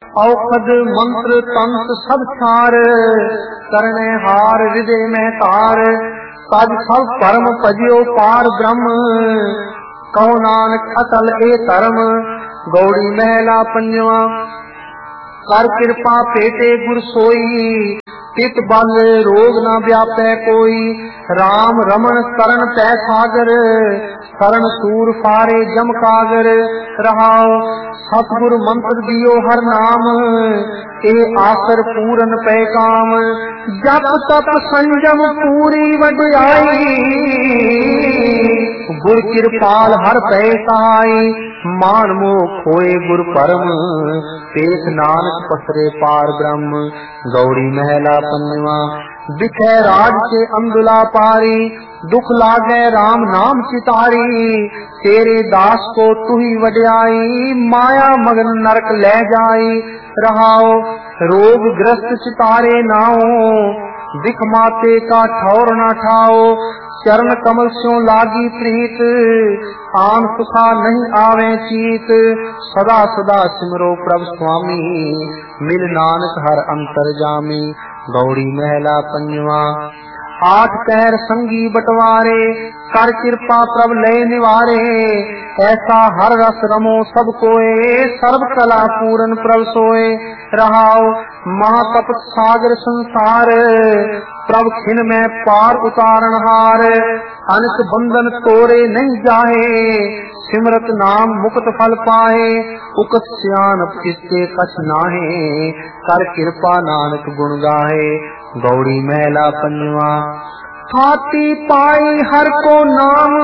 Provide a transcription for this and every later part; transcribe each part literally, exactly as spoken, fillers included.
औखद मंत्र तंत्र सब छार, करने हार हृदय में तार। तज सब परम भजियो पार ब्रह्म, कहो नानक अटल ए धर्म। गौड़ी महला पंजवा। कर कृपा पेटे गुर सोई, तित बल रोग न व्यापै कोई। राम रमन करण तै सागर, करण सूर फारे जम कागर। रहाओ सतगुरु मंत्र दियो हर नाम, ए आसर पूरन पै काम। जप तप संजम पूरी वडियाई, गुर कृपाल हर पै सहाई। मान मोह खोए गुर परम, पेख नानक पसरे पार ब्रह्म। गौड़ी महला पंजवा। दिखे राज के अंधुला पारी, दुख लागे राम नाम चितारी। तेरे दास को तू ही वड्याई, माया मगन नरक ले जाई। रहाओ रोग ग्रस्त चितारे नाओ, दिख माते का ठौर न ठाओ। चरण कमल स्यों लागी प्रीत, आन सुखा नहीं आवे चीत। सदा सदा सिमरो प्रभु स्वामी, मिल नानक हर अंतर जामी। गौड़ी महला पंजवा। आठ पैर संगी बटवारे, कर कृपा प्रभ लय निवारे। ऐसा हर रस रमो सब कोए, सर्व कला पूरन प्रभ सोए। रहाओ महातपत सागर संसार, प्रभ खिन में पार उतारण हार। अनक बंधन तोरे नहीं जाहे, सिमरत नाम मुक्त फल पाए। उकत सियान किसके कछ नाहे, कर कृपा नानक गुण गाहे। गौड़ी महला पंजवा। थाती पाई हर को नाम,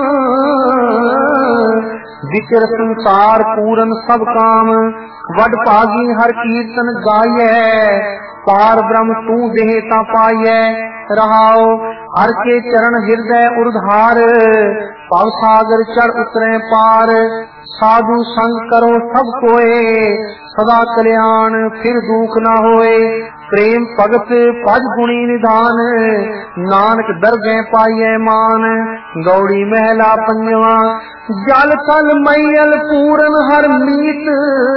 विचर संसार पूरन सब काम। वड पागी हर कीर्तन गाये, पार ब्रह्म तू देहता पाये। रहाओ हर के चरण हृदय उर्धार, पव सागर चढ़ उतरे पार। साधु संग करो सब कोए, सदा कल्याण फिर दुख न होए। प्रेम भगत पद गुणी निधान, नानक दरगह पाइये मान। गौड़ी महला पंजवा। जल थल मैयल पूरन हर मीत,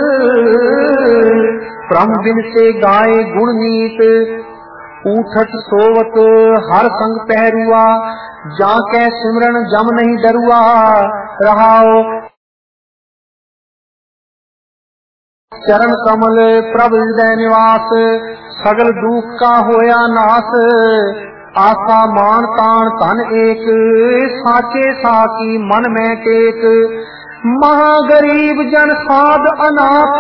ब्रह्म बिन से गाए गुण नीत। उठत सोवत हर संग पहरुआ, जाके सिमरन जम नहीं डरुआ। रहाओ चरण कमल प्रभ हृदय निवास, सगल दुख का होया नाश। आशा मान तान धन एक, साचे साकी मन में टेक। महागरीब जन साध अनाथ,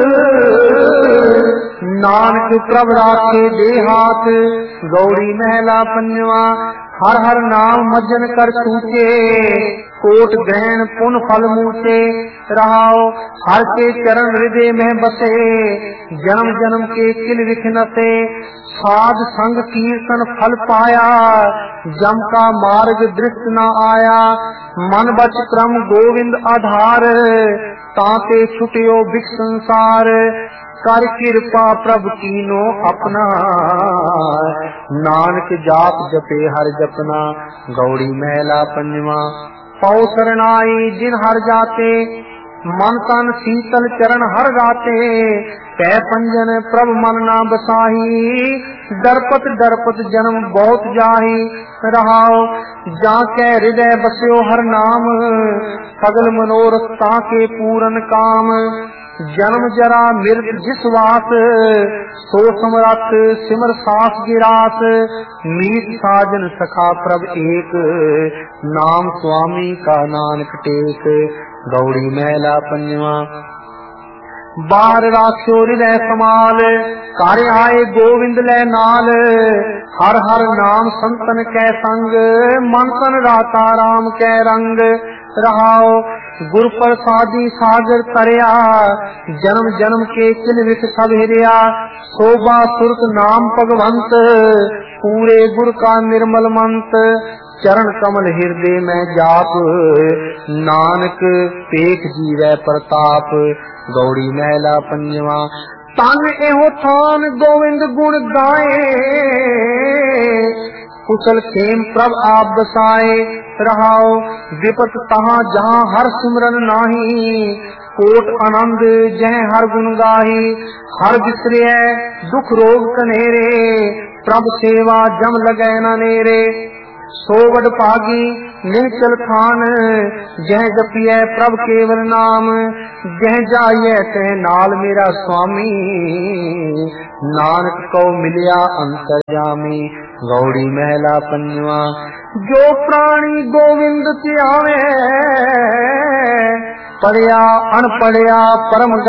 नानक प्रभ राखे दे हाथ। गौड़ी महला पंजवा। हर हर नाम मज्जन कर सूचे, कोट ग्रहण पुन फल मूचे। रहाओ हर के चरण हृदय में बसे, जन्म जन्म के किल विखनसे। साध संग कीर्तन फल पाया, जम का मार्ग दृष्ट न आया। मन बच क्रम गोविंद आधार, ताते छुटियो बिख संसार। कर कृपा प्रभु कीनो अपना, नानक जाप जपे हर जपना। गौड़ी महला पंजवा। पौ शरणाई जिन हर जाते, मन तन शीतल चरण हर गाते। पै पंजन प्रभ मन ना बसाही, डरपत डरपत जन्म बहुत जाही। रहाओ जाके हृदय बस्यो हर नाम, सगल मनोरथ ताके पूरन काम। जन्म जरा मृत जिस वास, सो समरथ सिमर सास गिरास। मीत साजन सखा प्रभ एक, नाम स्वामी का नानक टेक। गौड़ी महला पंजवा। बाहर राख्यो हृदय समाल, कार्य आए गोविंद लै नाल। हर हर नाम संतन कै संग, मन तन राता राम कै रंग। रहाओ गुर प्रसादी सागर तरया, जन्म जन्म के किल विख सब हिरिया। शोभा सुरत नाम भगवंत, पूरे गुर का निर्मल मंत। चरण कमल हृदय में जाप, नानक पेख जीवै प्रताप। गौड़ी महला पंजवा। तन एहो थान गोविंद गुण गाए, कुशल खेम प्रभ आप बसाए। रहाओ विपत तहाँ जहाँ हर सिमरन नाही, कोट आनंद जह हर गुण गाही। हर बिसरे दुख रोग कनेरे, प्रभ सेवा जम लगै न नेरे। सो वड भागी निचल थान, जह जपिए प्रभ केवल नाम। जह जाइए तह नाल मेरा स्वामी, नानक को मिलिया अंतर्यामी। गौड़ी महला पंजवा। जो प्राणी गोविंद ध्यावे, पढ़िया अनपढ़िया परम